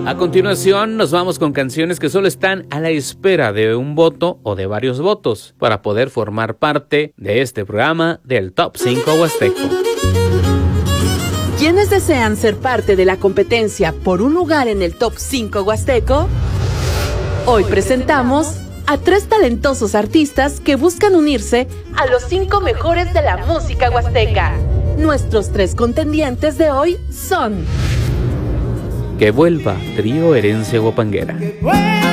A continuación nos vamos con canciones que solo están a la espera de un voto o de varios votos para poder formar parte de este programa del Top 5 Huasteco. ¿Quiénes desean ser parte de la competencia por un lugar en el Top 5 Huasteco? Hoy presentamos a 3 talentosos artistas que buscan unirse a los 5 mejores de la música huasteca. Nuestros 3 contendientes de hoy son... Que vuelva Trío Herencia Guapanguera.